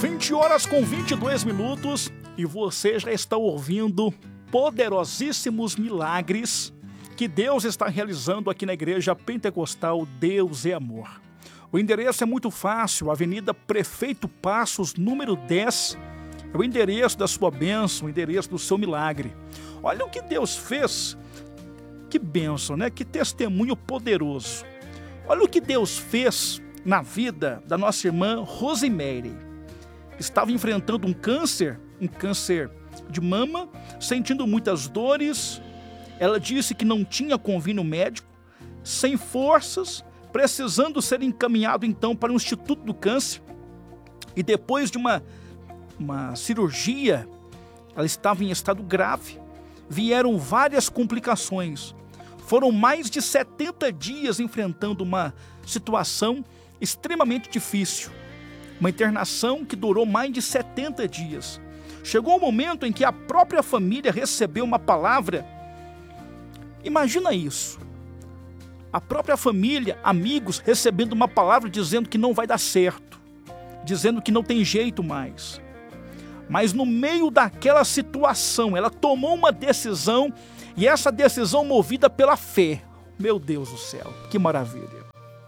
20h22 e você já está ouvindo poderosíssimos milagres que Deus está realizando aqui na Igreja Pentecostal Deus é Amor. O endereço é muito fácil, Avenida Prefeito Passos, número 10, é o endereço da sua bênção, o endereço do seu milagre. Olha o que Deus fez, que bênção, né? Que testemunho poderoso. Olha o que Deus fez na vida da nossa irmã Rosemary. Estava enfrentando um câncer de mama, sentindo muitas dores. Ela disse que não tinha convênio médico, sem forças, precisando ser encaminhado então para o Instituto do Câncer. E depois de uma cirurgia, ela estava em estado grave. Vieram várias complicações. Foram mais de 70 dias enfrentando uma situação extremamente difícil. Uma internação que durou mais de 70 dias. Chegou um momento em que a própria família recebeu uma palavra. Imagina isso. A própria família, amigos, recebendo uma palavra dizendo que não vai dar certo. Dizendo que não tem jeito mais. Mas no meio daquela situação, ela tomou uma decisão, e essa decisão movida pela fé. Meu Deus do céu, que maravilha.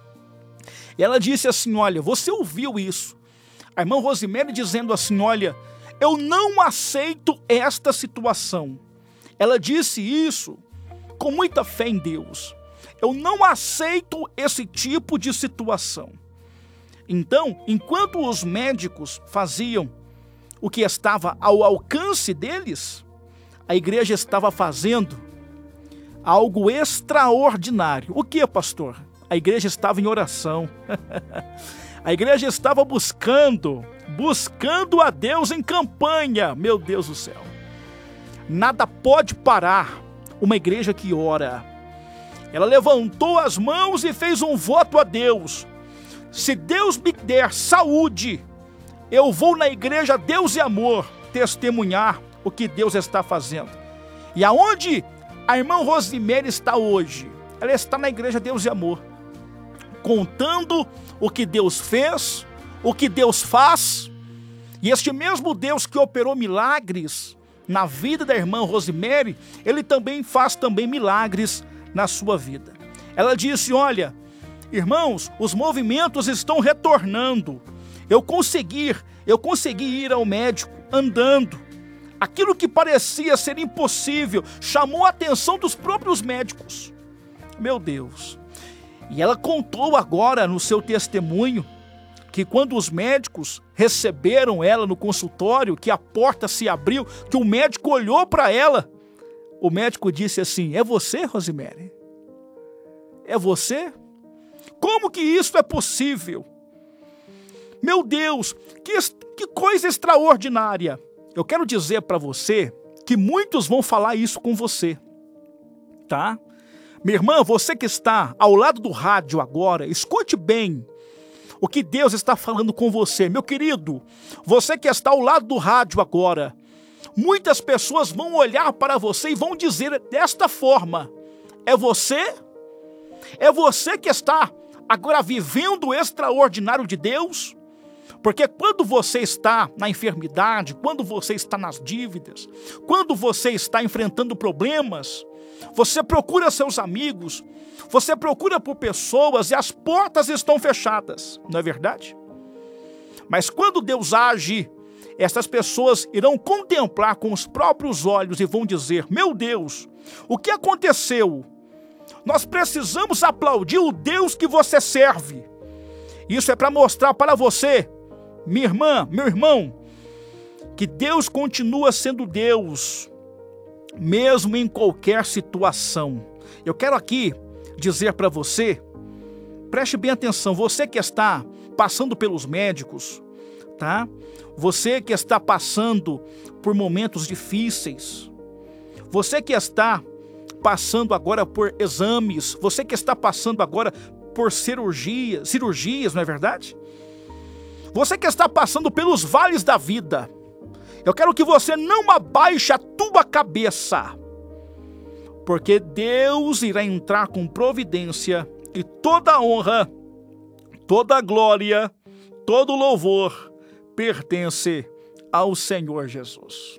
E ela disse assim, olha, você ouviu isso? A irmã Rosemary dizendo assim, olha, eu não aceito esta situação. Ela disse isso com muita fé em Deus. Eu não aceito esse tipo de situação. Então, enquanto os médicos faziam o que estava ao alcance deles, a igreja estava fazendo algo extraordinário. O que, pastor? A igreja estava em oração. A igreja estava buscando a Deus em campanha. Meu Deus do céu. Nada pode parar uma igreja que ora. Ela levantou as mãos e fez um voto a Deus. Se Deus me der saúde, eu vou na igreja Deus e Amor testemunhar o que Deus está fazendo. E aonde a irmã Rosemary está hoje? Ela está na igreja Deus e Amor, contando o que Deus fez, o que Deus faz. E este mesmo Deus que operou milagres na vida da irmã Rosemary, Ele também faz milagres na sua vida. Ela disse, olha, irmãos, os movimentos estão retornando. Eu consegui ir ao médico andando. Aquilo que parecia ser impossível chamou a atenção dos próprios médicos. Meu Deus. E ela contou agora no seu testemunho que quando os médicos receberam ela no consultório, que a porta se abriu, que o médico olhou para ela, o médico disse assim, é você, Rosemary? É você? Como que isso é possível? Meu Deus, que coisa extraordinária. Eu quero dizer para você que muitos vão falar isso com você, tá? Minha irmã, você que está ao lado do rádio agora, escute bem o que Deus está falando com você. Meu querido, você que está ao lado do rádio agora, muitas pessoas vão olhar para você e vão dizer desta forma, é você? É você que está agora vivendo o extraordinário de Deus? Porque quando você está na enfermidade, quando você está nas dívidas, quando você está enfrentando problemas, você procura seus amigos, você procura por pessoas e as portas estão fechadas, não é verdade? Mas quando Deus age, essas pessoas irão contemplar com os próprios olhos e vão dizer, meu Deus, o que aconteceu? Nós precisamos aplaudir o Deus que você serve. Isso é para mostrar para você, minha irmã, meu irmão, que Deus continua sendo Deus, mesmo em qualquer situação. Eu quero aqui dizer para você, preste bem atenção, você que está passando pelos médicos, tá? Você que está passando por momentos difíceis, você que está passando agora por exames, você que está passando agora por cirurgias, não é verdade? Você que está passando pelos vales da vida, eu quero que você não abaixe a tua cabeça, porque Deus irá entrar com providência e toda a honra, toda a glória, todo o louvor pertence ao Senhor Jesus.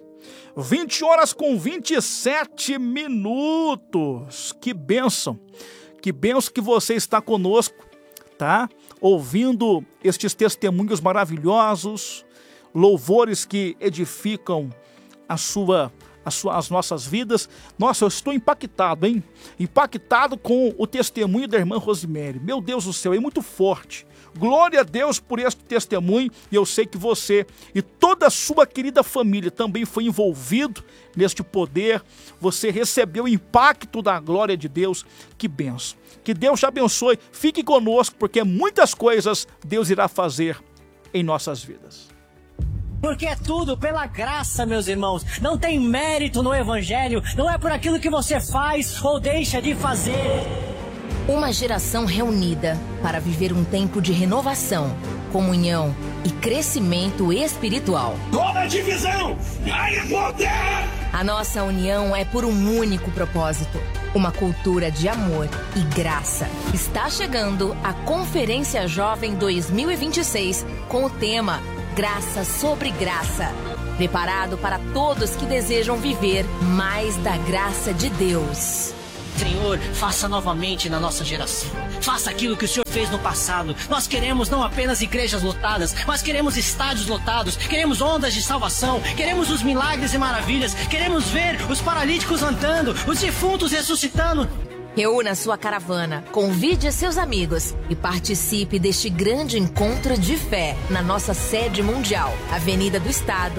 20h27. Que bênção que você está conosco, tá? Ouvindo estes testemunhos maravilhosos, louvores que edificam as nossas vidas. Nossa, eu estou impactado, hein? Impactado com o testemunho da irmã Rosemary. Meu Deus do céu, é muito forte. Glória a Deus por este testemunho, e eu sei que você e toda a sua querida família também foi envolvido neste poder. Você recebeu o impacto da glória de Deus. Que bênção. Que Deus te abençoe. Fique conosco, porque muitas coisas Deus irá fazer em nossas vidas. Porque é tudo pela graça, meus irmãos. Não tem mérito no Evangelho. Não é por aquilo que você faz ou deixa de fazer. Uma geração reunida para viver um tempo de renovação, comunhão e crescimento espiritual. Toda divisão é poder! A nossa união é por um único propósito: uma cultura de amor e graça. Está chegando a Conferência Jovem 2026 com o tema Graça sobre Graça. Preparado para todos que desejam viver mais da graça de Deus. Senhor, faça novamente na nossa geração. Faça aquilo que o Senhor fez no passado. Nós queremos não apenas igrejas lotadas, mas queremos estádios lotados. Queremos ondas de salvação. Queremos os milagres e maravilhas. Queremos ver os paralíticos andando, os defuntos ressuscitando. Reúna sua caravana, convide seus amigos e participe deste grande encontro de fé na nossa sede mundial, Avenida do Estado,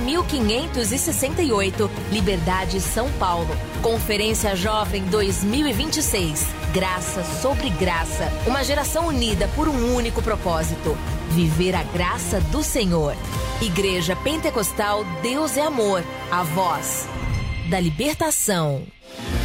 4568, Liberdade, São Paulo. Conferência Jovem 2026. Graça sobre graça. Uma geração unida por um único propósito: viver a graça do Senhor. Igreja Pentecostal Deus é Amor. A voz da libertação.